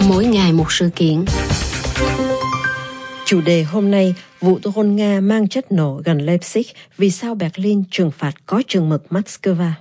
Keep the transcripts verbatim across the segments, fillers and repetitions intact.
mỗi ngày một sự kiện. Chủ đề hôm nay, vụ drone Nga mang chất nổ gần Leipzig, vì sao Berlin trừng phạt có chừng mực Moscow?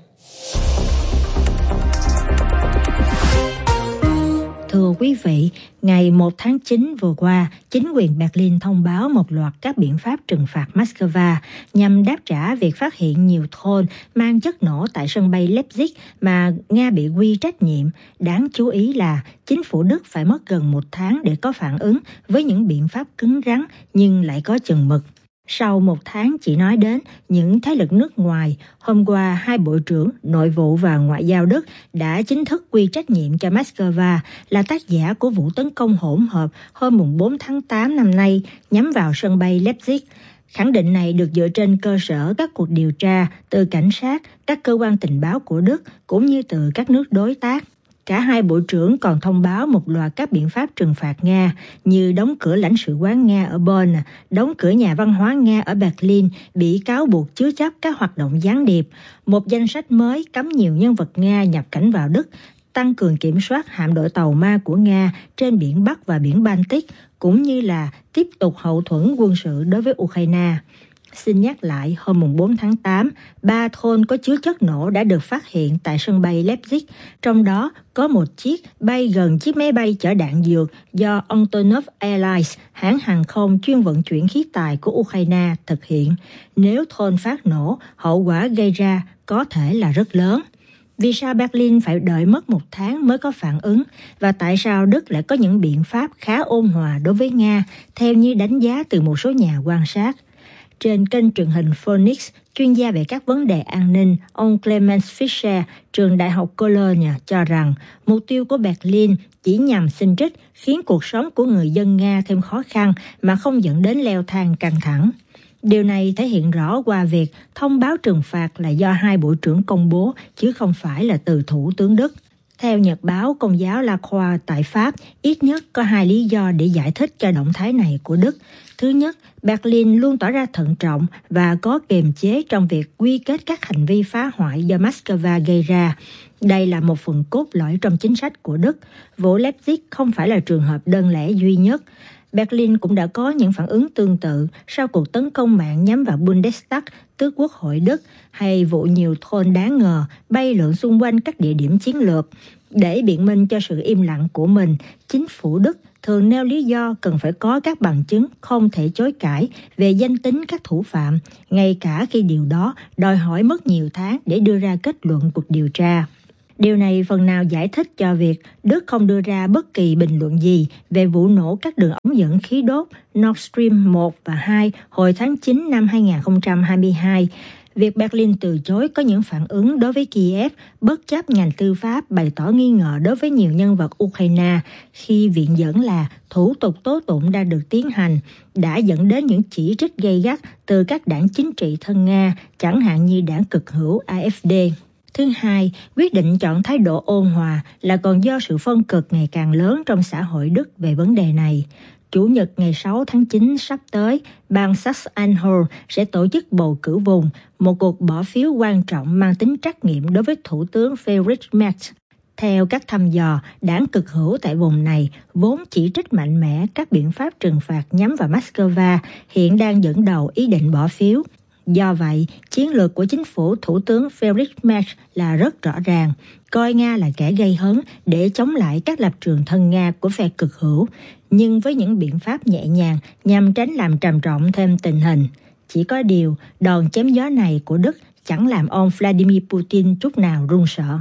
Thưa quý vị, ngày một tháng chín vừa qua, chính quyền Berlin thông báo một loạt các biện pháp trừng phạt Moscow nhằm đáp trả việc phát hiện nhiều drone mang chất nổ tại sân bay Leipzig mà Nga bị quy trách nhiệm. Đáng chú ý là chính phủ Đức phải mất gần một tháng để có phản ứng với những biện pháp cứng rắn nhưng lại có chừng mực. Sau một tháng chỉ nói đến những thế lực nước ngoài, hôm qua hai bộ trưởng Nội vụ và Ngoại giao Đức đã chính thức quy trách nhiệm cho Moscow là tác giả của vụ tấn công hỗn hợp hôm bốn tháng tám năm nay nhắm vào sân bay Leipzig. Khẳng định này được dựa trên cơ sở các cuộc điều tra từ cảnh sát, các cơ quan tình báo của Đức cũng như từ các nước đối tác. Cả hai bộ trưởng còn thông báo một loạt các biện pháp trừng phạt Nga như đóng cửa lãnh sự quán Nga ở Bonn, đóng cửa nhà văn hóa Nga ở Berlin bị cáo buộc chứa chấp các hoạt động gián điệp, một danh sách mới cấm nhiều nhân vật Nga nhập cảnh vào Đức, tăng cường kiểm soát hạm đội tàu ma của Nga trên biển Bắc và biển Baltic, cũng như là tiếp tục hậu thuẫn quân sự đối với Ukraine. Xin nhắc lại, hôm bốn tháng tám, ba drone có chứa chất nổ đã được phát hiện tại sân bay Leipzig, trong đó có một chiếc bay gần chiếc máy bay chở đạn dược do Antonov Airlines, hãng hàng không chuyên vận chuyển khí tài của Ukraine, thực hiện. Nếu drone phát nổ, hậu quả gây ra có thể là rất lớn. Vì sao Berlin phải đợi mất một tháng mới có phản ứng? Và tại sao Đức lại có những biện pháp khá ôn hòa đối với Nga, theo như đánh giá từ một số nhà quan sát? Trên kênh truyền hình Phoenix, chuyên gia về các vấn đề an ninh, ông Clemens Fischer, trường Đại học Cologne, cho rằng mục tiêu của Berlin chỉ nhằm xin trích, khiến cuộc sống của người dân Nga thêm khó khăn mà không dẫn đến leo thang căng thẳng. Điều này thể hiện rõ qua việc thông báo trừng phạt là do hai bộ trưởng công bố, chứ không phải là từ Thủ tướng Đức. Theo nhật báo Công giáo La Croix tại Pháp, ít nhất có hai lý do để giải thích cho động thái này của Đức. Thứ nhất, Berlin luôn tỏ ra thận trọng và có kiềm chế trong việc quy kết các hành vi phá hoại do Moscow gây ra. Đây là một phần cốt lõi trong chính sách của Đức. Vụ Leipzig không phải là trường hợp đơn lẻ duy nhất. Berlin cũng đã có những phản ứng tương tự sau cuộc tấn công mạng nhắm vào Bundestag, tức Quốc hội Đức, hay vụ nhiều drone đáng ngờ bay lượn xung quanh các địa điểm chiến lược. Để biện minh cho sự im lặng của mình, chính phủ Đức thường nêu lý do cần phải có các bằng chứng không thể chối cãi về danh tính các thủ phạm, ngay cả khi điều đó đòi hỏi mất nhiều tháng để đưa ra kết luận cuộc điều tra. Điều này phần nào giải thích cho việc Đức không đưa ra bất kỳ bình luận gì về vụ nổ các đường ống dẫn khí đốt Nord Stream một và hai hồi tháng chín năm hai không hai hai. Việc Berlin từ chối có những phản ứng đối với Kiev, bất chấp ngành tư pháp bày tỏ nghi ngờ đối với nhiều nhân vật Ukraine khi viện dẫn là thủ tục tố tụng đã được tiến hành, đã dẫn đến những chỉ trích gay gắt từ các đảng chính trị thân Nga, chẳng hạn như đảng cực hữu a ép đê. Thứ hai, quyết định chọn thái độ ôn hòa là còn do sự phân cực ngày càng lớn trong xã hội Đức về vấn đề này. Chủ nhật ngày sáu tháng chín sắp tới, bang Saxe-Anhalt sẽ tổ chức bầu cử vùng, một cuộc bỏ phiếu quan trọng mang tính trắc nghiệm đối với Thủ tướng Friedrich Merz. Theo các thăm dò, đảng cực hữu tại vùng này vốn chỉ trích mạnh mẽ các biện pháp trừng phạt nhắm vào Moscow, hiện đang dẫn đầu ý định bỏ phiếu. Do vậy, chiến lược của chính phủ Thủ tướng Friedrich Merz là rất rõ ràng, coi Nga là kẻ gây hấn để chống lại các lập trường thân Nga của phe cực hữu, nhưng với những biện pháp nhẹ nhàng nhằm tránh làm trầm trọng thêm tình hình. Chỉ có điều, đòn chém gió này của Đức chẳng làm ông Vladimir Putin chút nào run sợ.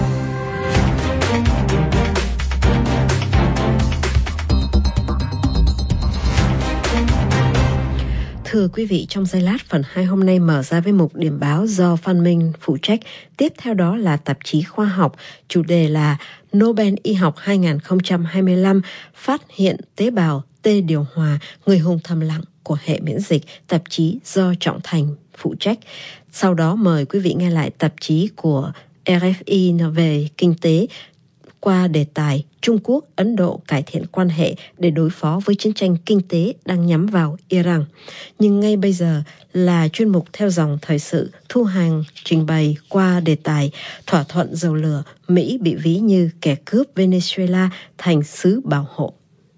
Thưa quý vị, trong giây lát phần hai hôm nay mở ra với mục điểm báo do Phan Minh phụ trách. Tiếp theo đó là tạp chí khoa học, chủ đề là Nobel Y học hai không hai lăm phát hiện tế bào T điều hòa, người hùng thầm lặng của hệ miễn dịch, tạp chí do Trọng Thành phụ trách. Sau đó mời quý vị nghe lại tạp chí của rờ ép i về kinh tế qua đề tài Trung Quốc, Ấn Độ cải thiện quan hệ để đối phó với chiến tranh kinh tế đang nhắm vào Iran. Nhưng ngay bây giờ là chuyên mục theo dòng thời sự Thu Hằng trình bày qua đề tài thỏa thuận dầu lửa, Mỹ bị ví như kẻ cướp Venezuela thành xứ bảo hộ.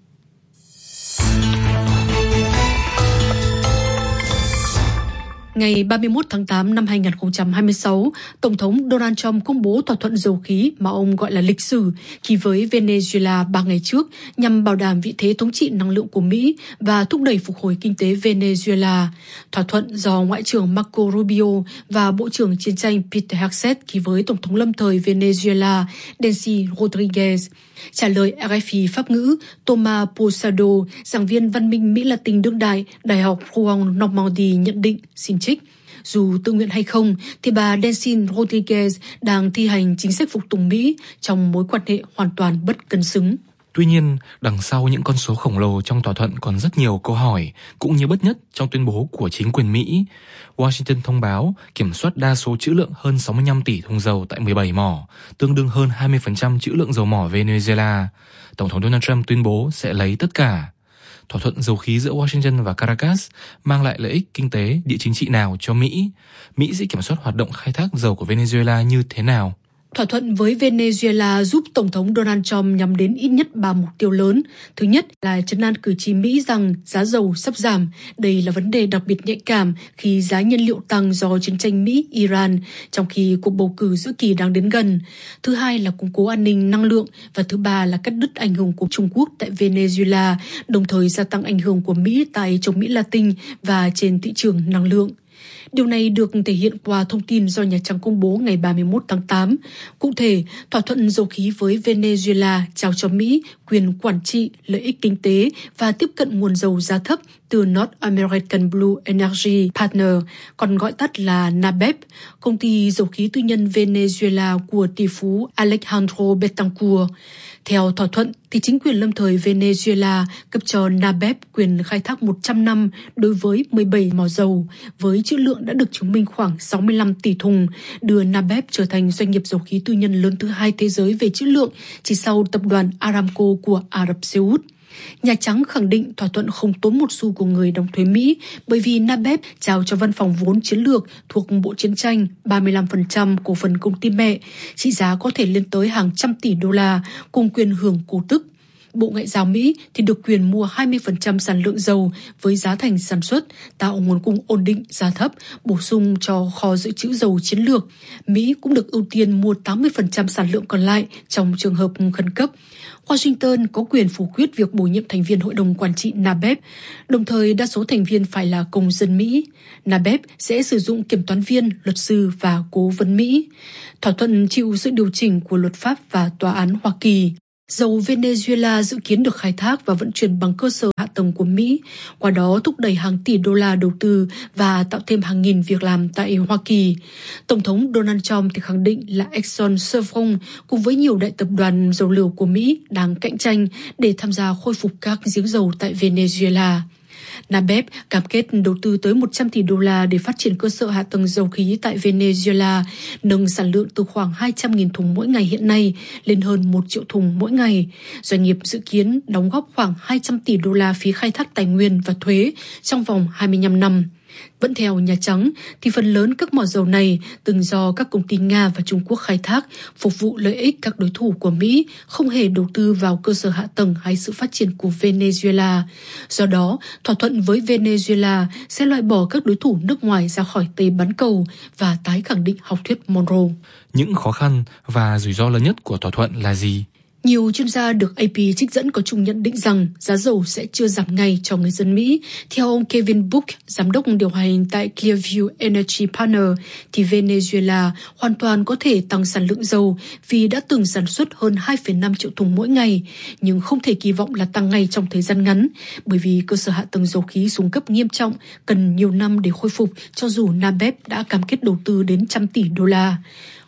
Ngày ba mươi mốt tháng tám năm hai nghìn không trăm hai mươi sáu, Tổng thống Donald Trump công bố thỏa thuận dầu khí mà ông gọi là lịch sử ký với Venezuela ba ngày trước nhằm bảo đảm vị thế thống trị năng lượng của Mỹ và thúc đẩy phục hồi kinh tế Venezuela. Thỏa thuận do Ngoại trưởng Marco Rubio và Bộ trưởng Chiến tranh Peter Hegseth ký với Tổng thống lâm thời Venezuela Delcy Rodriguez. Trả lời R F I Pháp ngữ, Thomas Posado, giảng viên văn minh Mỹ Latin đương đại, Đại học Rouen Normandy nhận định, xin trích, dù tự nguyện hay không, thì bà Delcy Rodriguez đang thi hành chính sách phục tùng Mỹ trong mối quan hệ hoàn toàn bất cân xứng. Tuy nhiên, đằng sau những con số khổng lồ trong thỏa thuận còn rất nhiều câu hỏi, cũng như bất nhất trong tuyên bố của chính quyền Mỹ. Washington thông báo kiểm soát đa số trữ lượng hơn sáu mươi lăm tỷ thùng dầu tại mười bảy mỏ, tương đương hơn hai mươi phần trăm trữ lượng dầu mỏ Venezuela. Tổng thống Donald Trump tuyên bố sẽ lấy tất cả. Thỏa thuận dầu khí giữa Washington và Caracas mang lại lợi ích kinh tế, địa chính trị nào cho Mỹ? Mỹ sẽ kiểm soát hoạt động khai thác dầu của Venezuela như thế nào? Thỏa thuận với Venezuela giúp Tổng thống Donald Trump nhắm đến ít nhất ba mục tiêu lớn. Thứ nhất là trấn an cử tri Mỹ rằng giá dầu sắp giảm. Đây là vấn đề đặc biệt nhạy cảm khi giá nhiên liệu tăng do chiến tranh Mỹ-Iran, trong khi cuộc bầu cử giữa kỳ đang đến gần. Thứ hai là củng cố an ninh năng lượng. Và thứ ba là cắt đứt ảnh hưởng của Trung Quốc tại Venezuela, đồng thời gia tăng ảnh hưởng của Mỹ tại châu Mỹ Latin và trên thị trường năng lượng. Điều này được thể hiện qua thông tin do Nhà Trắng công bố ngày ba mươi mốt tháng tám. Cụ thể, thỏa thuận dầu khí với Venezuela trao cho Mỹ quyền quản trị, lợi ích kinh tế và tiếp cận nguồn dầu giá thấp từ North American Blue Energy Partner, còn gọi tắt là NABEP, công ty dầu khí tư nhân Venezuela của tỷ phú Alejandro Betancourt. Theo thỏa thuận, thì chính quyền lâm thời Venezuela cấp cho NABEP quyền khai thác một trăm năm đối với mười bảy mỏ dầu, với trữ lượng đã được chứng minh khoảng sáu mươi lăm tỷ thùng, đưa NABEP trở thành doanh nghiệp dầu khí tư nhân lớn thứ hai thế giới về trữ lượng, chỉ sau tập đoàn Aramco của Ả Rập Xê Út. Nhà Trắng khẳng định thỏa thuận không tốn một xu của người đóng thuế Mỹ, bởi vì NABEP trao cho văn phòng vốn chiến lược thuộc Bộ Chiến tranh ba mươi lăm phần trăm cổ phần công ty mẹ, trị giá có thể lên tới hàng trăm tỷ đô la, cùng quyền hưởng cổ tức. Bộ Ngoại giao Mỹ thì được quyền mua hai mươi phần trăm sản lượng dầu với giá thành sản xuất, tạo nguồn cung ổn định, giá thấp, bổ sung cho kho dự trữ dầu chiến lược. Mỹ cũng được ưu tiên mua tám mươi phần trăm sản lượng còn lại trong trường hợp khẩn cấp. Washington có quyền phủ quyết việc bổ nhiệm thành viên Hội đồng Quản trị NABEP, đồng thời đa số thành viên phải là công dân Mỹ. NABEP sẽ sử dụng kiểm toán viên, luật sư và cố vấn Mỹ. Thỏa thuận chịu sự điều chỉnh của luật pháp và tòa án Hoa Kỳ. Dầu Venezuela dự kiến được khai thác và vận chuyển bằng cơ sở hạ tầng của Mỹ, qua đó thúc đẩy hàng tỷ đô la đầu tư và tạo thêm hàng nghìn việc làm tại Hoa Kỳ. Tổng thống Donald Trump thì khẳng định là Exxon Chevron cùng với nhiều đại tập đoàn dầu lửa của Mỹ đang cạnh tranh để tham gia khôi phục các giếng dầu tại Venezuela. NABEP cam kết đầu tư tới một trăm tỷ đô la để phát triển cơ sở hạ tầng dầu khí tại Venezuela, nâng sản lượng từ khoảng hai trăm nghìn thùng mỗi ngày hiện nay lên hơn một triệu thùng mỗi ngày. Doanh nghiệp dự kiến đóng góp khoảng hai trăm tỷ đô la phí khai thác tài nguyên và thuế trong vòng hai mươi lăm năm. Vẫn theo Nhà Trắng, thì phần lớn các mỏ dầu này từng do các công ty Nga và Trung Quốc khai thác, phục vụ lợi ích các đối thủ của Mỹ, không hề đầu tư vào cơ sở hạ tầng hay sự phát triển của Venezuela. Do đó, thỏa thuận với Venezuela sẽ loại bỏ các đối thủ nước ngoài ra khỏi Tây bán cầu và tái khẳng định học thuyết Monroe. Những khó khăn và rủi ro lớn nhất của thỏa thuận là gì? Nhiều chuyên gia được A P trích dẫn có chung nhận định rằng giá dầu sẽ chưa giảm ngay cho người dân Mỹ. Theo ông Kevin Book, giám đốc điều hành tại Clearview Energy Partner, thì Venezuela hoàn toàn có thể tăng sản lượng dầu vì đã từng sản xuất hơn hai phẩy năm triệu thùng mỗi ngày, nhưng không thể kỳ vọng là tăng ngay trong thời gian ngắn, bởi vì cơ sở hạ tầng dầu khí xuống cấp nghiêm trọng, cần nhiều năm để khôi phục cho dù NABEP đã cam kết đầu tư đến trăm tỷ đô la.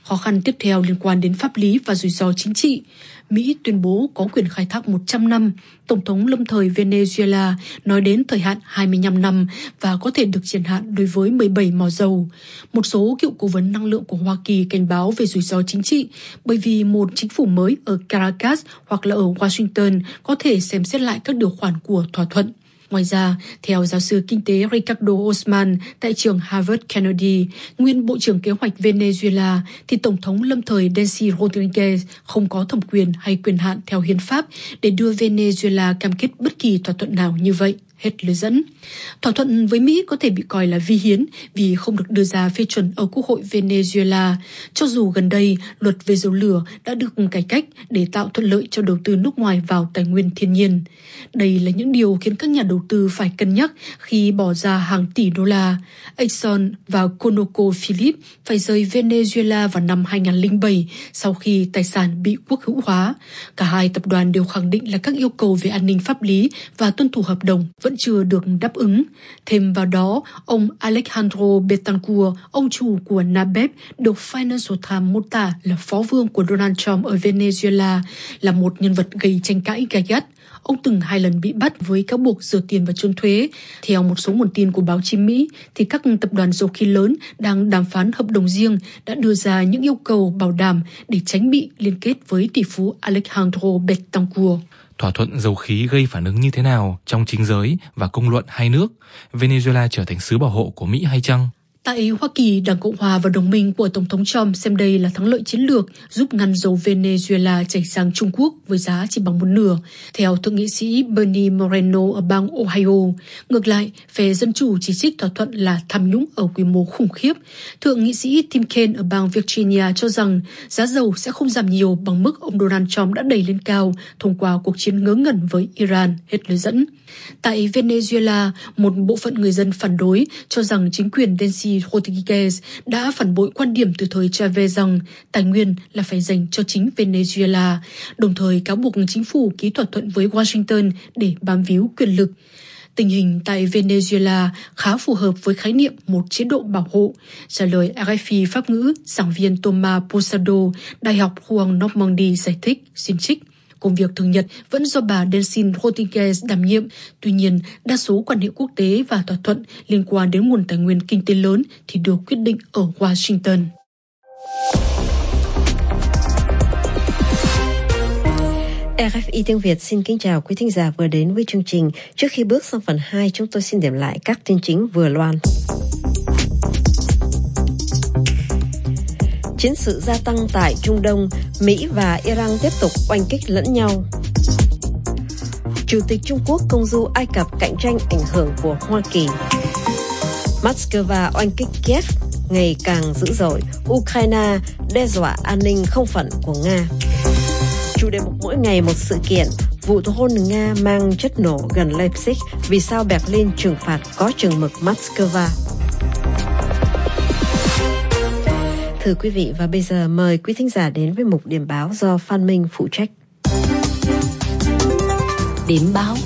Khó khăn tiếp theo liên quan đến pháp lý và rủi ro chính trị. Mỹ tuyên bố có quyền khai thác một trăm năm. Tổng thống lâm thời Venezuela nói đến thời hạn hai mươi lăm năm và có thể được triển hạn đối với mười bảy mỏ dầu. Một số cựu cố vấn năng lượng của Hoa Kỳ cảnh báo về rủi ro chính trị bởi vì một chính phủ mới ở Caracas hoặc là ở Washington có thể xem xét lại các điều khoản của thỏa thuận. Ngoài ra, theo giáo sư kinh tế Ricardo Osman tại trường Harvard Kennedy, nguyên Bộ trưởng Kế hoạch Venezuela, thì Tổng thống lâm thời Delcy Rodriguez không có thẩm quyền hay quyền hạn theo hiến pháp để đưa Venezuela cam kết bất kỳ thỏa thuận nào như vậy. Hết lời dẫn. Thỏa thuận với Mỹ có thể bị coi là vi hiến vì không được đưa ra phê chuẩn ở Quốc hội Venezuela, cho dù gần đây luật về dầu lửa đã được cải cách để tạo thuận lợi cho đầu tư nước ngoài vào tài nguyên thiên nhiên. Đây là những điều khiến các nhà đầu tư phải cân nhắc khi bỏ ra hàng tỷ đô la. Exxon và ConocoPhillips phải rời Venezuela vào năm hai không không bảy sau khi tài sản bị quốc hữu hóa. Cả hai tập đoàn đều khẳng định là các yêu cầu về an ninh pháp lý và tuân thủ hợp đồng vẫn chưa được đáp ứng. Thêm vào đó, ông Alejandro Betancourt, ông chủ của Nabep, được Financial Times mô tả là phó vương của Donald Trump ở Venezuela, là một nhân vật gây tranh cãi gay gắt. Ông từng hai lần bị bắt với cáo buộc rửa tiền và trốn thuế. Theo một số nguồn tin của báo chí Mỹ, thì các tập đoàn dầu khí lớn đang đàm phán hợp đồng riêng đã đưa ra những yêu cầu bảo đảm để tránh bị liên kết với tỷ phú Alejandro Betancourt. Thỏa thuận dầu khí gây phản ứng như thế nào trong chính giới và công luận hai nước? Venezuela trở thành xứ bảo hộ của Mỹ hay chăng? Tại Hoa Kỳ, Đảng Cộng hòa và đồng minh của Tổng thống Trump xem đây là thắng lợi chiến lược giúp ngăn dầu Venezuela chảy sang Trung Quốc với giá chỉ bằng một nửa, theo thượng nghị sĩ Bernie Moreno ở bang Ohio. Ngược lại, phe Dân chủ chỉ trích thỏa thuận là tham nhũng ở quy mô khủng khiếp. Thượng nghị sĩ Tim Kaine ở bang Virginia cho rằng giá dầu sẽ không giảm nhiều bằng mức ông Donald Trump đã đẩy lên cao thông qua cuộc chiến ngớ ngẩn với Iran. Hết lời dẫn. Tại Venezuela, một bộ phận người dân phản đối cho rằng chính quyền Delcy Rodriguez đã phản bội quan điểm từ thời Chavez rằng tài nguyên là phải dành cho chính Venezuela, đồng thời cáo buộc chính phủ ký thỏa thuận với Washington để bám víu quyền lực. Tình hình tại Venezuela khá phù hợp với khái niệm một chế độ bảo hộ, trả lời R F I Pháp ngữ, giảng viên Thomas Posado, Đại học Juan Normandy giải thích, xin trích. Công việc thường nhật vẫn do bà Delcy Rodriguez đảm nhiệm, tuy nhiên đa số quan hệ quốc tế và thỏa thuận liên quan đến nguồn tài nguyên kinh tế lớn thì được quyết định ở Washington. R F I tiếng Việt xin kính chào quý thính giả vừa đến với chương trình. Trước khi bước sang phần hai, chúng tôi xin điểm lại các tin chính vừa loan. Chiến sự gia tăng tại Trung Đông, Mỹ và Iran tiếp tục oanh kích lẫn nhau. Chủ tịch Trung Quốc công du Ai Cập cạnh tranh ảnh hưởng của Hoa Kỳ. Moscow oanh kích Kiev ngày càng dữ dội, Ukraine đe dọa an ninh không phận của Nga. Chủ đề mục mỗi ngày một sự kiện, vụ hôn Nga mang chất nổ gần Leipzig, vì sao Berlin trừng phạt có chừng mực Moscow. Thưa quý vị, và bây giờ mời quý thính giả đến với mục điểm báo do Phan Minh phụ trách. Điểm báo.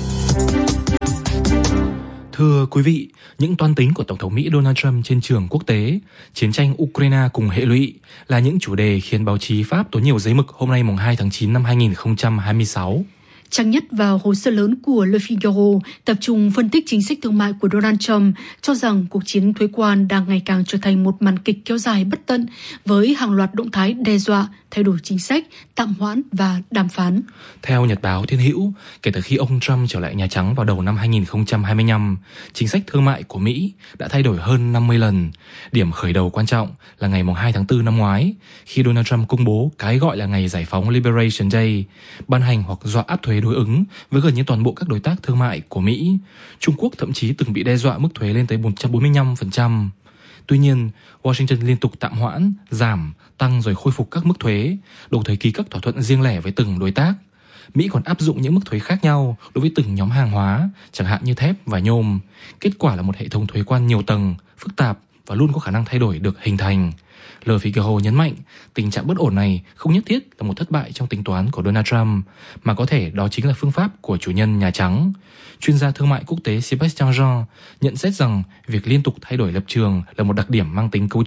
Thưa quý vị, những toan tính của Tổng thống Mỹ Donald Trump trên trường quốc tế, chiến tranh Ukraine cùng hệ lụy là những chủ đề khiến báo chí Pháp tốn nhiều giấy mực hôm nay mùng hai tháng chín năm hai nghìn không trăm hai mươi sáu. Trang nhất và hồ sơ lớn của Le Figaro tập trung phân tích chính sách thương mại của Donald Trump, cho rằng cuộc chiến thuế quan đang ngày càng trở thành một màn kịch kéo dài bất tận với hàng loạt động thái đe dọa, thay đổi chính sách, tạm hoãn và đàm phán. Theo Nhật báo Thiên hữu, kể từ khi ông Trump trở lại Nhà Trắng vào đầu năm hai nghìn không trăm hai mươi lăm, chính sách thương mại của Mỹ đã thay đổi hơn năm mươi lần. Điểm khởi đầu quan trọng là ngày hai tháng tư năm ngoái, khi Donald Trump công bố cái gọi là ngày giải phóng Liberation Day, ban hành hoặc dọa áp thuế đối ứng với gần như toàn bộ các đối tác thương mại của Mỹ. Trung Quốc thậm chí từng bị đe dọa mức thuế lên tới một trăm bốn mươi lăm phần trăm. Tuy nhiên, Washington liên tục tạm hoãn, giảm, tăng rồi khôi phục các mức thuế, đồng thời ký các thỏa thuận riêng lẻ với từng đối tác. Mỹ còn áp dụng những mức thuế khác nhau đối với từng nhóm hàng hóa, chẳng hạn như thép và nhôm. Kết quả là một hệ thống thuế quan nhiều tầng, phức tạp và luôn có khả năng thay đổi được hình thành. Le Figaro nhấn mạnh, tình trạng bất ổn này không nhất thiết là một thất bại trong tính toán của Donald Trump, mà có thể đó chính là phương pháp của chủ nhân Nhà Trắng. Chuyên gia thương mại quốc tế Sébastien Jean nhận xét rằng việc liên tục thay đổi lập trường là một đặc điểm mang tính cấu trúc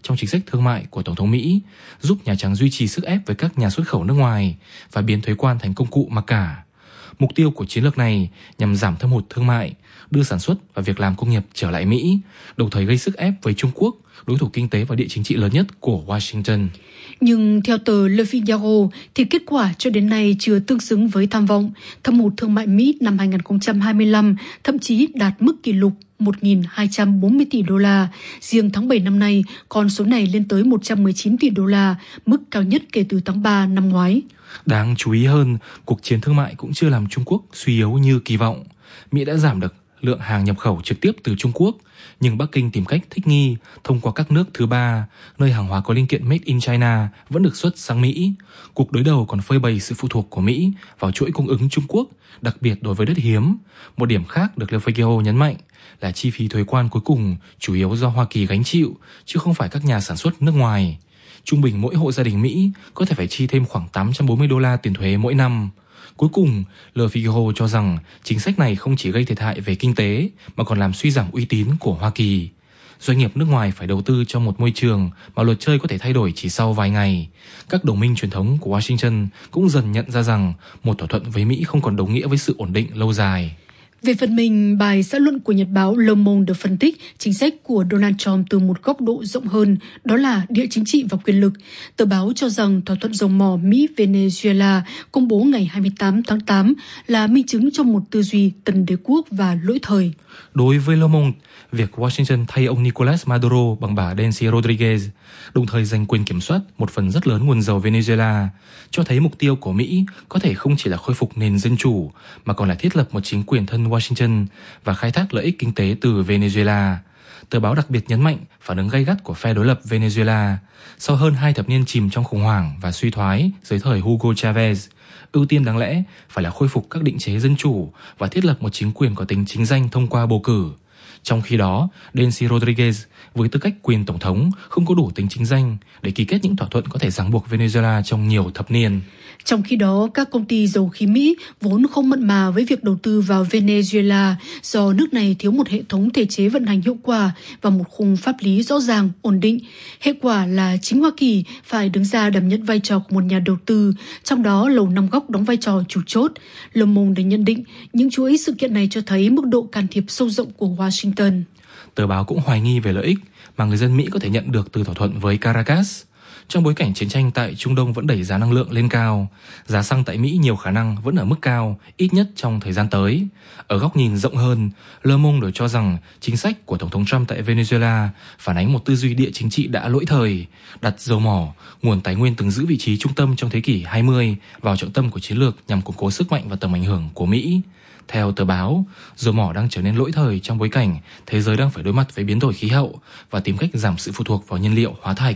trong chính sách thương mại của Tổng thống Mỹ, giúp Nhà Trắng duy trì sức ép với các nhà xuất khẩu nước ngoài và biến thuế quan thành công cụ mặc cả. Mục tiêu của chiến lược này nhằm giảm thâm hụt thương mại, đưa sản xuất và việc làm công nghiệp trở lại Mỹ, đồng thời gây sức ép với Trung Quốc, đối thủ kinh tế và địa chính trị lớn nhất của Washington. Nhưng theo tờ Le Figaro thì kết quả cho đến nay chưa tương xứng với tham vọng. Thâm hụt thương mại Mỹ năm hai không hai lăm thậm chí đạt mức kỷ lục một nghìn hai trăm bốn mươi tỷ đô la. Riêng tháng bảy năm nay, con số này lên tới một trăm mười chín tỷ đô la, mức cao nhất kể từ tháng ba năm ngoái. Đáng chú ý hơn, cuộc chiến thương mại cũng chưa làm Trung Quốc suy yếu như kỳ vọng. Mỹ đã giảm được lượng hàng nhập khẩu trực tiếp từ Trung Quốc, nhưng Bắc Kinh tìm cách thích nghi thông qua các nước thứ ba, nơi hàng hóa có linh kiện Made in China vẫn được xuất sang Mỹ. Cuộc đối đầu còn phơi bày sự phụ thuộc của Mỹ vào chuỗi cung ứng Trung Quốc, đặc biệt đối với đất hiếm. Một điểm khác được Le Figaro nhấn mạnh là chi phí thuế quan cuối cùng chủ yếu do Hoa Kỳ gánh chịu, chứ không phải các nhà sản xuất nước ngoài. Trung bình mỗi hộ gia đình Mỹ có thể phải chi thêm khoảng tám trăm bốn mươi đô la tiền thuế mỗi năm. Cuối cùng, Le Figaro cho rằng chính sách này không chỉ gây thiệt hại về kinh tế mà còn làm suy giảm uy tín của Hoa Kỳ. Doanh nghiệp nước ngoài phải đầu tư cho một môi trường mà luật chơi có thể thay đổi chỉ sau vài ngày. Các đồng minh truyền thống của Washington cũng dần nhận ra rằng một thỏa thuận với Mỹ không còn đồng nghĩa với sự ổn định lâu dài. Về phần mình, bài xã luận của nhật báo Le Monde được phân tích chính sách của Donald Trump từ một góc độ rộng hơn, đó là địa chính trị và quyền lực. Tờ báo cho rằng thỏa thuận dầu mỏ Mỹ-Venezuela công bố ngày hai mươi tám tháng tám là minh chứng cho một tư duy tần đế quốc và lỗi thời. Đối với Le Monde, việc Washington thay ông Nicolas Maduro bằng bà Delcy Rodriguez, đồng thời giành quyền kiểm soát một phần rất lớn nguồn dầu Venezuela, cho thấy mục tiêu của Mỹ có thể không chỉ là khôi phục nền dân chủ, mà còn là thiết lập một chính quyền thân Washington và khai thác lợi ích kinh tế từ Venezuela. Tờ báo đặc biệt nhấn mạnh phản ứng gay gắt của phe đối lập Venezuela. Sau hơn hai thập niên chìm trong khủng hoảng và suy thoái dưới thời Hugo Chavez, ưu tiên đáng lẽ phải là khôi phục các định chế dân chủ và thiết lập một chính quyền có tính chính danh thông qua bầu cử. Trong khi đó, Delcy Rodriguez với tư cách quyền tổng thống không có đủ tính chính danh để ký kết những thỏa thuận có thể ràng buộc Venezuela trong nhiều thập niên. Trong khi đó, các công ty dầu khí Mỹ vốn không mặn mà với việc đầu tư vào Venezuela do nước này thiếu một hệ thống thể chế vận hành hiệu quả và một khung pháp lý rõ ràng, ổn định. Hệ quả là chính Hoa Kỳ phải đứng ra đảm nhận vai trò của một nhà đầu tư, trong đó Lầu Năm Góc đóng vai trò chủ chốt. Le Monde đã nhận định những chuỗi sự kiện này cho thấy mức độ can thiệp sâu rộng của Washington. Tờ báo cũng hoài nghi về lợi ích mà người dân Mỹ có thể nhận được từ thỏa thuận với Caracas. Trong bối cảnh chiến tranh tại Trung Đông vẫn đẩy giá năng lượng lên cao, giá xăng tại Mỹ nhiều khả năng vẫn ở mức cao, ít nhất trong thời gian tới. Ở góc nhìn rộng hơn, Le Monde cho rằng chính sách của Tổng thống Trump tại Venezuela phản ánh một tư duy địa chính trị đã lỗi thời, đặt dầu mỏ, nguồn tài nguyên từng giữ vị trí trung tâm trong thế kỷ hai mươi, vào trọng tâm của chiến lược nhằm củng cố sức mạnh và tầm ảnh hưởng của Mỹ. Theo tờ báo, dầu mỏ đang trở nên lỗi thời trong bối cảnh thế giới đang phải đối mặt với biến đổi khí hậu và tìm cách giảm sự phụ thuộc vào nhiên liệu hóa thạch.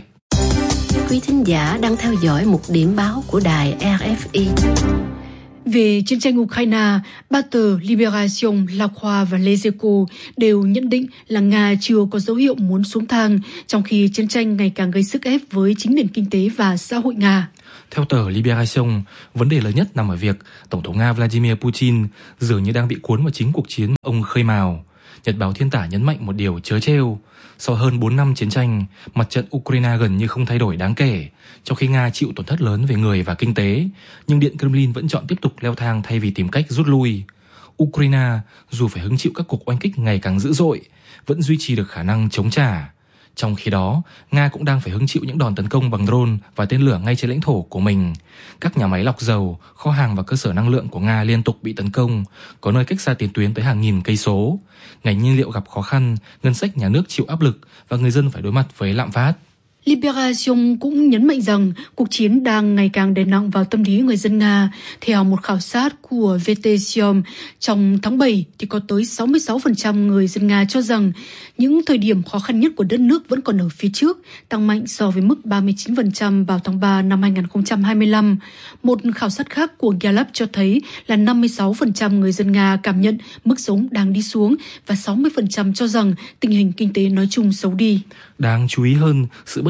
Quý thính giả đang theo dõi một điểm báo của đài rờ ép i. Về chiến tranh Ukraine, ba tờ Libération, La Croix và Les Echos đều nhận định là Nga chưa có dấu hiệu muốn xuống thang, trong khi chiến tranh ngày càng gây sức ép với chính nền kinh tế và xã hội Nga. Theo tờ Libération, vấn đề lớn nhất nằm ở việc Tổng thống Nga Vladimir Putin dường như đang bị cuốn vào chính cuộc chiến ông khơi mào. Nhật báo Thiên Tả nhấn mạnh một điều trớ trêu. Sau hơn bốn năm chiến tranh, mặt trận Ukraine gần như không thay đổi đáng kể, trong khi Nga chịu tổn thất lớn về người và kinh tế, nhưng Điện Kremlin vẫn chọn tiếp tục leo thang thay vì tìm cách rút lui. Ukraine, dù phải hứng chịu các cuộc oanh kích ngày càng dữ dội, vẫn duy trì được khả năng chống trả. Trong khi đó, Nga cũng đang phải hứng chịu những đòn tấn công bằng drone và tên lửa ngay trên lãnh thổ của mình. Các nhà máy lọc dầu, kho hàng và cơ sở năng lượng của Nga liên tục bị tấn công, có nơi cách xa tiền tuyến tới hàng nghìn cây số. Ngành nhiên liệu gặp khó khăn, ngân sách nhà nước chịu áp lực và người dân phải đối mặt với lạm phát. Libération cũng nhấn mạnh rằng cuộc chiến đang ngày càng đè nặng vào tâm lý người dân Nga. Theo một khảo sát của Vetesium, trong tháng bảy thì có tới sáu mươi sáu phần trăm người dân Nga cho rằng những thời điểm khó khăn nhất của đất nước vẫn còn ở phía trước, tăng mạnh so với mức ba mươi chín phần trăm vào tháng ba năm hai không hai lăm. Một khảo sát khác của Gallup cho thấy là năm mươi sáu phần trăm người dân Nga cảm nhận mức sống đang đi xuống và sáu mươi phần trăm cho rằng tình hình kinh tế nói chung xấu đi. Đáng chú ý hơn, sự bất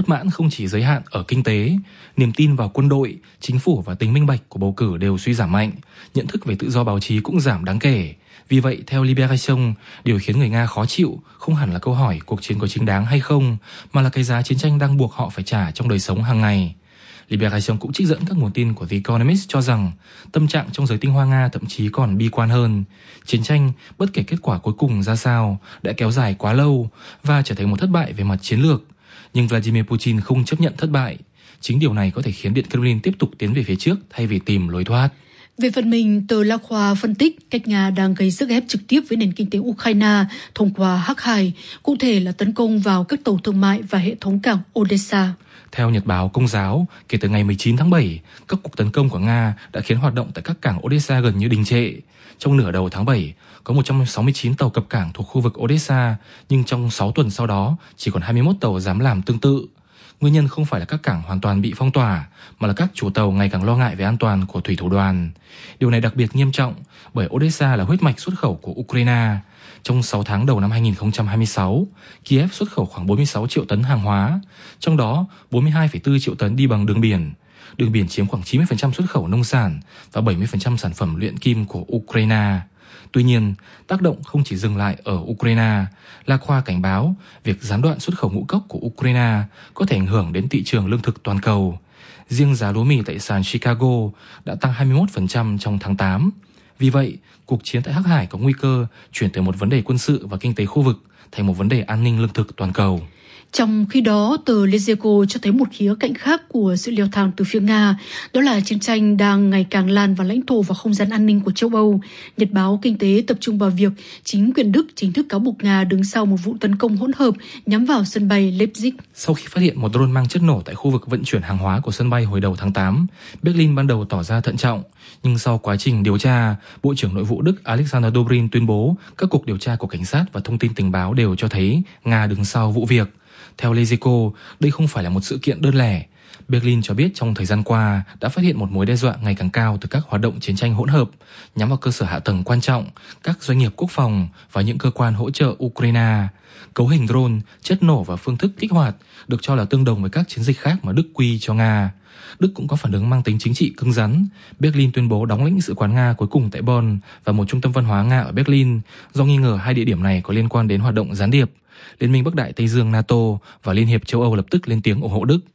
Bất mãn không chỉ giới hạn ở kinh tế, niềm tin vào quân đội, chính phủ và tính minh bạch của bầu cử đều suy giảm mạnh, nhận thức về tự do báo chí cũng giảm đáng kể. Vì vậy, theo Libération, điều khiến người Nga khó chịu không hẳn là câu hỏi cuộc chiến có chính đáng hay không, mà là cái giá chiến tranh đang buộc họ phải trả trong đời sống hàng ngày. Libération cũng trích dẫn các nguồn tin của The Economist cho rằng tâm trạng trong giới tinh hoa Nga thậm chí còn bi quan hơn. Chiến tranh, bất kể kết quả cuối cùng ra sao, đã kéo dài quá lâu và trở thành một thất bại về mặt chiến lược. Nhưng Vladimir Putin không chấp nhận thất bại. Chính điều này có thể khiến Điện Kremlin tiếp tục tiến về phía trước thay vì tìm lối thoát. Về phần mình, tờ La Croix phân tích cách Nga đang gây sức ép trực tiếp với nền kinh tế Ukraine thông qua Hắc Hải, cụ thể là tấn công vào các tàu thương mại và hệ thống cảng Odessa. Theo Nhật báo Công giáo, kể từ ngày mười chín tháng bảy, các cuộc tấn công của Nga đã khiến hoạt động tại các cảng Odessa gần như đình trệ. Trong nửa đầu tháng bảy, có một trăm sáu mươi chín tàu cập cảng thuộc khu vực Odessa, nhưng trong sáu tuần sau đó, chỉ còn hai mươi mốt tàu dám làm tương tự. Nguyên nhân không phải là các cảng hoàn toàn bị phong tỏa, mà là các chủ tàu ngày càng lo ngại về an toàn của thủy thủ đoàn. Điều này đặc biệt nghiêm trọng bởi Odessa là huyết mạch xuất khẩu của Ukraine. Trong sáu tháng đầu năm hai không hai sáu, Kiev xuất khẩu khoảng bốn mươi sáu triệu tấn hàng hóa, trong đó bốn mươi hai phẩy bốn triệu tấn đi bằng đường biển. Đường biển chiếm khoảng chín mươi phần trăm xuất khẩu nông sản và bảy mươi phần trăm sản phẩm luyện kim của Ukraine. Tuy nhiên, tác động không chỉ dừng lại ở Ukraine. La Croix cảnh báo việc gián đoạn xuất khẩu ngũ cốc của Ukraine có thể ảnh hưởng đến thị trường lương thực toàn cầu. Riêng giá lúa mì tại sàn Chicago đã tăng hai mươi mốt phần trăm trong tháng tám. Vì vậy, cuộc chiến tại Hắc Hải có nguy cơ chuyển từ một vấn đề quân sự và kinh tế khu vực thành một vấn đề an ninh lương thực toàn cầu. Trong khi đó, tờ Lezeko cho thấy một khía cạnh khác của sự leo thang từ phía Nga, đó là chiến tranh đang ngày càng lan vào lãnh thổ và không gian an ninh của châu Âu. Nhật báo Kinh tế tập trung vào việc chính quyền Đức chính thức cáo buộc Nga đứng sau một vụ tấn công hỗn hợp nhắm vào sân bay Leipzig. Sau khi phát hiện một drone mang chất nổ tại khu vực vận chuyển hàng hóa của sân bay hồi đầu tháng tám, Berlin ban đầu tỏ ra thận trọng, nhưng sau quá trình điều tra, Bộ trưởng Nội vụ Đức Alexander Dobrindt tuyên bố các cuộc điều tra của cảnh sát và thông tin tình báo đều cho thấy Nga đứng sau vụ việc. Theo Lezeko, đây không phải là một sự kiện đơn lẻ. Berlin cho biết trong thời gian qua đã phát hiện một mối đe dọa ngày càng cao từ các hoạt động chiến tranh hỗn hợp nhắm vào cơ sở hạ tầng quan trọng, các doanh nghiệp quốc phòng và những cơ quan hỗ trợ Ukraine. Cấu hình drone, chất nổ và phương thức kích hoạt được cho là tương đồng với các chiến dịch khác mà Đức quy cho Nga. Đức cũng có phản ứng mang tính chính trị cứng rắn. Berlin tuyên bố đóng lãnh sự quán Nga cuối cùng tại Bonn và một trung tâm văn hóa Nga ở Berlin do nghi ngờ hai địa điểm này có liên quan đến hoạt động gián điệp. Liên minh Bắc Đại Tây Dương NATO và Liên hiệp châu Âu lập tức lên tiếng ủng hộ Đức.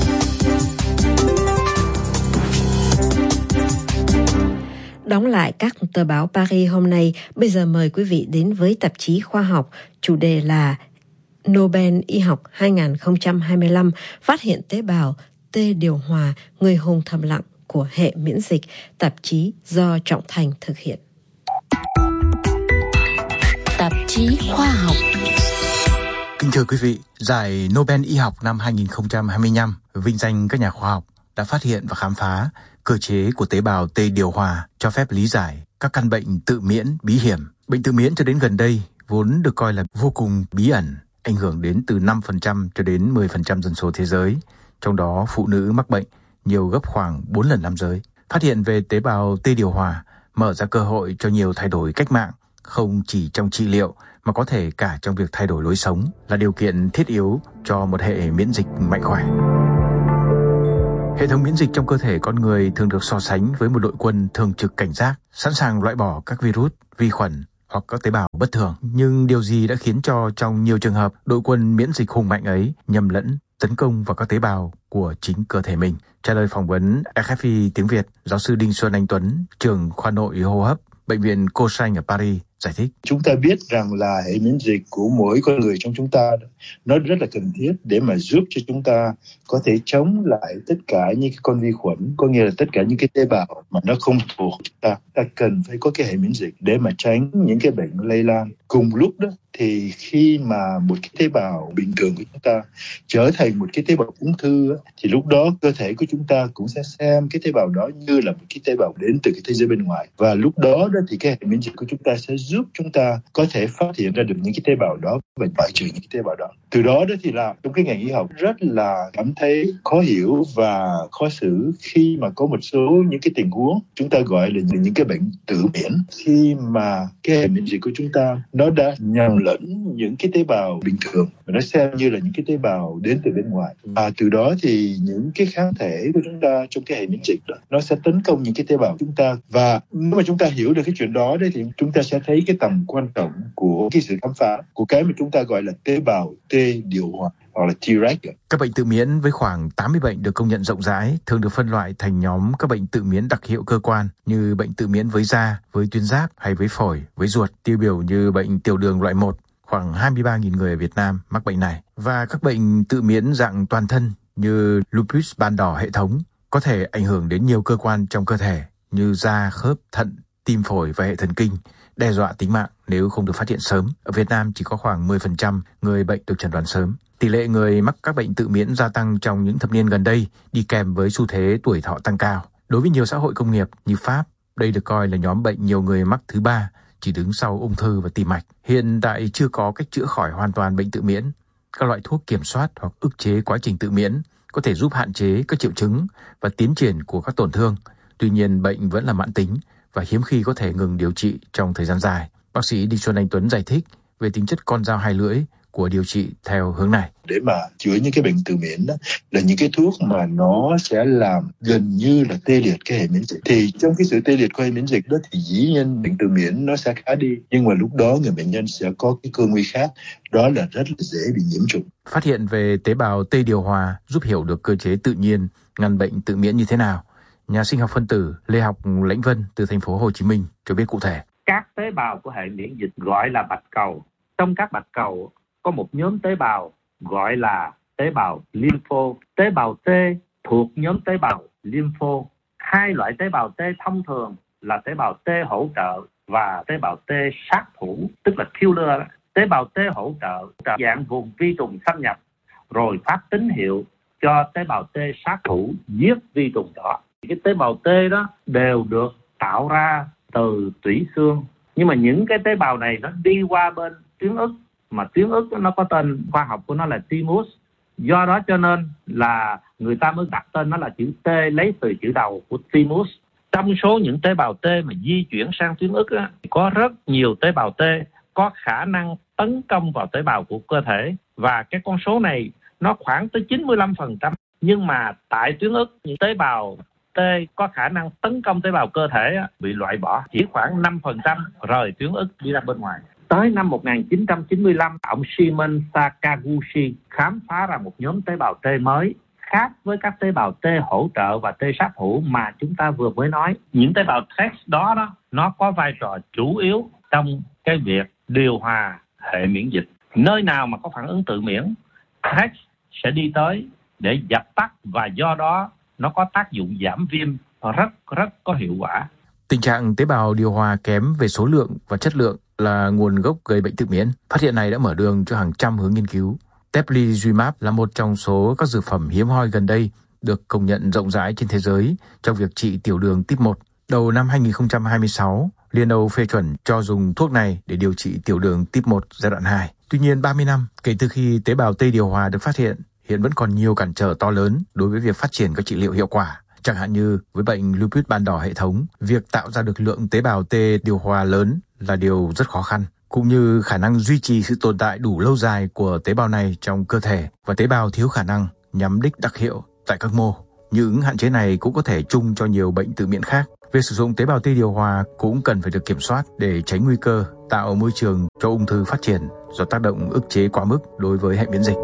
Đóng lại các tờ báo Paris hôm nay, bây giờ mời quý vị đến với tạp chí khoa học, chủ đề là Nobel Y học hai không hai lăm phát hiện tế bào T điều hòa, người hùng thầm lặng của hệ miễn dịch, tạp chí do Trọng Thành thực hiện. Tạp chí khoa học. Kính thưa quý vị, giải Nobel Y học năm hai không hai lăm vinh danh các nhà khoa học đã phát hiện và khám phá cơ chế của tế bào T điều hòa cho phép lý giải các căn bệnh tự miễn bí hiểm. Bệnh tự miễn cho đến gần đây vốn được coi là vô cùng bí ẩn, ảnh hưởng đến từ năm phần trăm cho đến mười phần trăm dân số thế giới, trong đó phụ nữ mắc bệnh nhiều gấp khoảng bốn lần nam giới. Phát hiện về tế bào T điều hòa mở ra cơ hội cho nhiều thay đổi cách mạng, không chỉ trong trị liệu mà có thể cả trong việc thay đổi lối sống, là điều kiện thiết yếu cho một hệ miễn dịch mạnh khỏe. Hệ thống miễn dịch trong cơ thể con người thường được so sánh với một đội quân thường trực cảnh giác, sẵn sàng loại bỏ các virus, vi khuẩn hoặc các tế bào bất thường. Nhưng điều gì đã khiến cho trong nhiều trường hợp đội quân miễn dịch hùng mạnh ấy nhầm lẫn tấn công vào các tế bào của chính cơ thể mình? Trả lời phỏng vấn rờ ép i tiếng Việt, giáo sư Đinh Xuân Anh Tuấn, trưởng khoa nội hô hấp, Bệnh viện Cochrane ở Paris, giải thích. Chúng ta biết rằng là hệ miễn dịch của mỗi con người trong chúng ta nó rất là cần thiết để mà giúp cho chúng ta có thể chống lại tất cả những cái con vi khuẩn, có nghĩa là tất cả những cái tế bào mà nó không thuộc chúng ta. Ta cần phải có cái hệ miễn dịch để mà tránh những cái bệnh lây lan. Cùng lúc đó thì khi mà một cái tế bào bình thường của chúng ta trở thành một cái tế bào ung thư thì lúc đó cơ thể của chúng ta cũng sẽ xem cái tế bào đó như là một cái tế bào đến từ cái thế giới bên ngoài, và lúc đó đó thì cái hệ miễn dịch của chúng ta sẽ giúp chúng ta có thể phát hiện ra được những cái tế bào đó và loại trừ những cái tế bào đó. Từ đó đó thì là trong cái ngành y học rất là cảm thấy khó hiểu và khó xử khi mà có một số những cái tình huống chúng ta gọi là những cái bệnh tự miễn, khi mà cái hệ miễn dịch của chúng ta nó đã nhầm lẫn những cái tế bào bình thường mà nó xem như là những cái tế bào đến từ bên ngoài. À, từ đó thì những cái kháng thể của chúng ta trong cái hệ miễn dịch đó, nó sẽ tấn công những cái tế bào của chúng ta. Và nếu mà chúng ta hiểu được cái chuyện đó đấy thì chúng ta sẽ thấy cái tầm quan trọng của cái sự khám phá của cái mà chúng ta gọi là tế bào T điều hòa hoặc là T-Reg. Các bệnh tự miễn với khoảng tám mươi bệnh được công nhận rộng rãi thường được phân loại thành nhóm các bệnh tự miễn đặc hiệu cơ quan như bệnh tự miễn với da, với tuyến giáp hay với phổi, với ruột. Tiêu biểu như bệnh tiểu đường loại một, khoảng hai mươi ba nghìn người ở Việt Nam mắc bệnh này. Và các bệnh tự miễn dạng toàn thân như lupus ban đỏ hệ thống có thể ảnh hưởng đến nhiều cơ quan trong cơ thể như da, khớp, thận, tim, phổi và hệ thần kinh, đe dọa tính mạng nếu không được phát hiện sớm. Ở Việt Nam chỉ có khoảng mười phần trăm người bệnh được chẩn đoán sớm. Tỷ lệ người mắc các bệnh tự miễn gia tăng trong những thập niên gần đây đi kèm với xu thế tuổi thọ tăng cao. Đối với nhiều xã hội công nghiệp như Pháp, đây được coi là nhóm bệnh nhiều người mắc thứ ba, chỉ đứng sau ung thư và tim mạch. Hiện tại chưa có cách chữa khỏi hoàn toàn bệnh tự miễn. Các loại thuốc kiểm soát hoặc ức chế quá trình tự miễn có thể giúp hạn chế các triệu chứng và tiến triển của các tổn thương. Tuy nhiên, bệnh vẫn là mãn tính và hiếm khi có thể ngừng điều trị trong thời gian dài. Bác sĩ Đinh Xuân Anh Tuấn giải thích về tính chất con dao hai lưỡi của điều trị theo hướng này. Để mà chữa những cái bệnh tự miễn đó là những cái thuốc mà nó sẽ làm gần như là tê liệt cái hệ miễn dịch. Thì trong cái sự tê liệt của hệ miễn dịch đó thì dĩ nhiên bệnh tự miễn nó sẽ khá đi, nhưng mà lúc đó người bệnh nhân sẽ có cái cơ nguy khác, đó là rất là dễ bị nhiễm trùng. Phát hiện về tế bào T điều hòa giúp hiểu được cơ chế tự nhiên ngăn bệnh tự miễn như thế nào. Nhà sinh học phân tử Lê Học Lãnh Vân từ thành phố Hồ Chí Minh cho biết cụ thể. Các tế bào của hệ miễn dịch gọi là bạch cầu. Trong các bạch cầu có một nhóm tế bào gọi là tế bào lympho. Tế bào T thuộc nhóm tế bào lympho. Hai loại tế bào T thông thường là tế bào T hỗ trợ và tế bào T sát thủ, tức là killer. Tế bào T hỗ trợ dạng vùng vi trùng xâm nhập rồi phát tín hiệu cho tế bào T sát thủ giết vi trùng đó. Cái tế bào T đó đều được tạo ra từ tủy xương, nhưng mà những cái tế bào này nó đi qua bên tuyến ức, mà tuyến ức nó có tên khoa học của nó là thymus. Do đó cho nên là người ta mới đặt tên nó là chữ T, lấy từ chữ đầu của thymus. Trong số những tế bào T mà di chuyển sang tuyến ức á, có rất nhiều tế bào T có khả năng tấn công vào tế bào của cơ thể, và cái con số này nó khoảng tới chín mươi lăm phần trăm. Nhưng mà tại tuyến ức, những tế bào T có khả năng tấn công tế bào cơ thể á, bị loại bỏ, chỉ khoảng năm phần trăm rời tuyến ức đi ra bên ngoài. Tới năm một nghìn chín trăm chín mươi lăm, ông Shimon Sakaguchi khám phá ra một nhóm tế bào T mới khác với các tế bào T hỗ trợ và T sát thủ mà chúng ta vừa mới nói. Những tế bào T đó, đó nó có vai trò chủ yếu trong cái việc điều hòa hệ miễn dịch. Nơi nào mà có phản ứng tự miễn, T sẽ đi tới để dập tắt, và do đó nó có tác dụng giảm viêm rất rất có hiệu quả. Tình trạng tế bào điều hòa kém về số lượng và chất lượng là nguồn gốc gây bệnh tự miễn. Phát hiện này đã mở đường cho hàng trăm hướng nghiên cứu. Teplizumab là một trong số các dược phẩm hiếm hoi gần đây được công nhận rộng rãi trên thế giới trong việc trị tiểu đường type một. Đầu năm hai nghìn không trăm hai mươi sáu, Liên Âu phê chuẩn cho dùng thuốc này để điều trị tiểu đường type một giai đoạn hai. Tuy nhiên, ba mươi năm kể từ khi tế bào T điều hòa được phát hiện, hiện vẫn còn nhiều cản trở to lớn đối với việc phát triển các trị liệu hiệu quả. Chẳng hạn như với bệnh lupus ban đỏ hệ thống, việc tạo ra được lượng tế bào T điều hòa lớn là điều rất khó khăn, cũng như khả năng duy trì sự tồn tại đủ lâu dài của tế bào này trong cơ thể, và tế bào thiếu khả năng nhắm đích đặc hiệu tại các mô. Những hạn chế này cũng có thể chung cho nhiều bệnh tự miễn khác. Việc sử dụng tế bào T điều hòa cũng cần phải được kiểm soát để tránh nguy cơ tạo môi trường cho ung thư phát triển do tác động ức chế quá mức đối với hệ miễn dịch.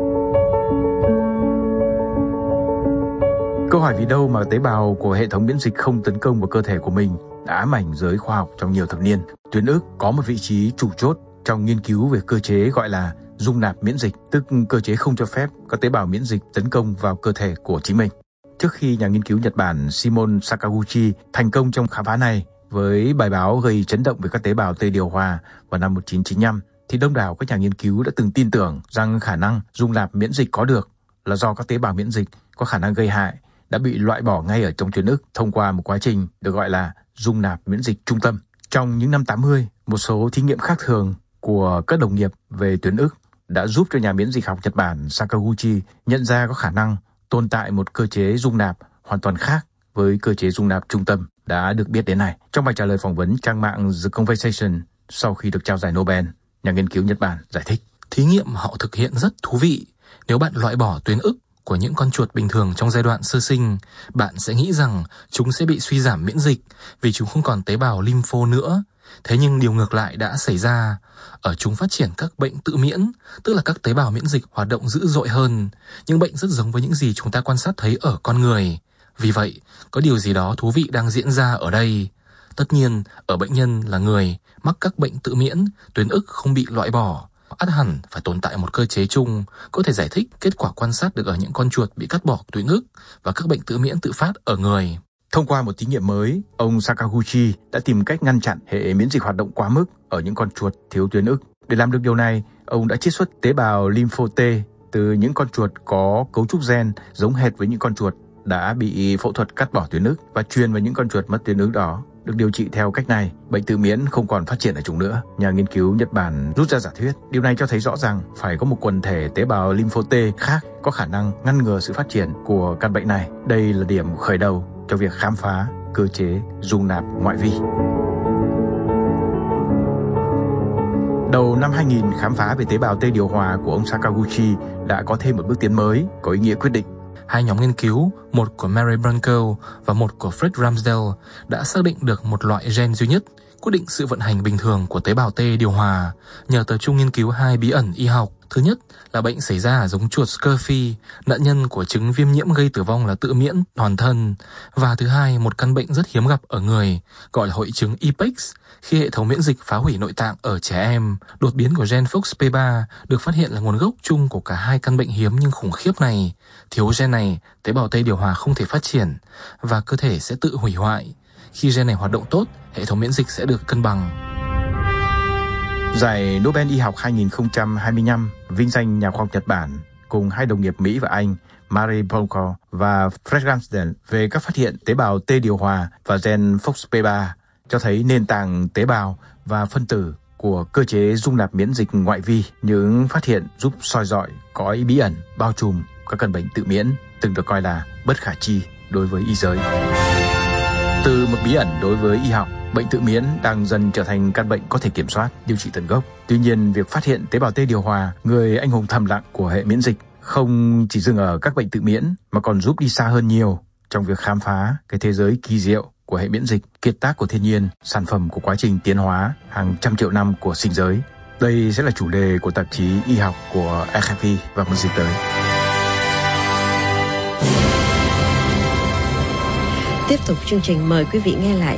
Câu hỏi vì đâu mà tế bào của hệ thống miễn dịch không tấn công vào cơ thể của mình đã ám ảnh giới khoa học trong nhiều thập niên. Tuyến ức có một vị trí chủ chốt trong nghiên cứu về cơ chế gọi là dung nạp miễn dịch, tức cơ chế không cho phép các tế bào miễn dịch tấn công vào cơ thể của chính mình. Trước khi nhà nghiên cứu Nhật Bản Shimon Sakaguchi thành công trong khám phá này với bài báo gây chấn động về các tế bào T điều hòa vào năm một nghìn chín trăm chín mươi lăm, thì đông đảo các nhà nghiên cứu đã từng tin tưởng rằng khả năng dung nạp miễn dịch có được là do các tế bào miễn dịch có khả năng gây hại đã bị loại bỏ ngay ở trong tuyến ức thông qua một quá trình được gọi là dung nạp miễn dịch trung tâm. Trong những năm tám mươi, một số thí nghiệm khác thường của các đồng nghiệp về tuyến ức đã giúp cho nhà miễn dịch học Nhật Bản Sakaguchi nhận ra có khả năng tồn tại một cơ chế dung nạp hoàn toàn khác với cơ chế dung nạp trung tâm đã được biết đến này. Trong bài trả lời phỏng vấn trang mạng The Conversation sau khi được trao giải Nobel, nhà nghiên cứu Nhật Bản giải thích Thí nghiệm họ thực hiện rất thú vị. Nếu bạn loại bỏ tuyến ức của những con chuột bình thường trong giai đoạn sơ sinh, bạn sẽ nghĩ rằng chúng sẽ bị suy giảm miễn dịch vì chúng không còn tế bào lympho nữa. Thế nhưng điều ngược lại đã xảy ra. Ở chúng phát triển các bệnh tự miễn, tức là các tế bào miễn dịch hoạt động dữ dội hơn. Những bệnh rất giống với những gì chúng ta quan sát thấy ở con người. Vì vậy, có điều gì đó thú vị đang diễn ra ở đây. Tất nhiên, ở bệnh nhân là người mắc các bệnh tự miễn, tuyến ức không bị loại bỏ. Ắt hẳn phải tồn tại một cơ chế chung có thể giải thích kết quả quan sát được ở những con chuột bị cắt bỏ tuyến ức và các bệnh tự miễn tự phát ở người. Thông qua một thí nghiệm mới, ông Sakaguchi đã tìm cách ngăn chặn hệ miễn dịch hoạt động quá mức ở những con chuột thiếu tuyến ức. Để làm được điều này, ông đã chiết xuất tế bào lympho T từ những con chuột có cấu trúc gen giống hệt với những con chuột đã bị phẫu thuật cắt bỏ tuyến ức và truyền vào những con chuột mất tuyến ức đó. Được điều trị theo cách này, bệnh tự miễn không còn phát triển ở chúng nữa. Nhà nghiên cứu Nhật Bản rút ra giả thuyết. Điều này cho thấy rõ rằng phải có một quần thể tế bào lympho T khác có khả năng ngăn ngừa sự phát triển của căn bệnh này. Đây là điểm khởi đầu cho việc khám phá cơ chế dung nạp ngoại vi. Đầu năm hai nghìn, khám phá về tế bào T điều hòa của ông Sakaguchi đã có thêm một bước tiến mới có ý nghĩa quyết định. Hai nhóm nghiên cứu, một của Mary Branco và một của Fred Ramsdell, đã xác định được một loại gen duy nhất quyết định sự vận hành bình thường của tế bào T điều hòa nhờ tập trung nghiên cứu hai bí ẩn y học. Thứ nhất là bệnh xảy ra ở giống chuột Scurvy, nạn nhân của chứng viêm nhiễm gây tử vong là tự miễn toàn thân. Và thứ hai, một căn bệnh rất hiếm gặp ở người, gọi là hội chứng I P E X, khi hệ thống miễn dịch phá hủy nội tạng ở trẻ em. Đột biến của gen F O X P ba được phát hiện là nguồn gốc chung của cả hai căn bệnh hiếm nhưng khủng khiếp này. Thiếu gen này, tế bào T điều hòa không thể phát triển và cơ thể sẽ tự hủy hoại. Khi gen này hoạt động tốt, hệ thống miễn dịch sẽ được cân bằng. Giải Nobel y học hai nghìn không trăm hai mươi lăm vinh danh nhà khoa học Nhật Bản cùng hai đồng nghiệp Mỹ và Anh Mary Branco và Fred Ramsdell về các phát hiện tế bào T điều hòa và gen F O X P ba cho thấy nền tảng tế bào và phân tử của cơ chế dung nạp miễn dịch ngoại vi. Những phát hiện giúp soi rọi cõi bí ẩn bao trùm các căn bệnh tự miễn từng được coi là bất khả tri đối với y giới. Từ một bí ẩn đối với y học, bệnh tự miễn đang dần trở thành căn bệnh có thể kiểm soát, điều trị tận gốc. Tuy nhiên, việc phát hiện tế bào T điều hòa, người anh hùng thầm lặng của hệ miễn dịch, không chỉ dừng ở các bệnh tự miễn mà còn giúp đi xa hơn nhiều trong việc khám phá cái thế giới kỳ diệu của hệ miễn dịch, kiệt tác của thiên nhiên, sản phẩm của quá trình tiến hóa hàng trăm triệu năm của sinh giới. Đây sẽ là chủ đề của tạp chí y học của R F I vào một dịp tới. Tiếp tục chương trình, mời quý vị nghe lại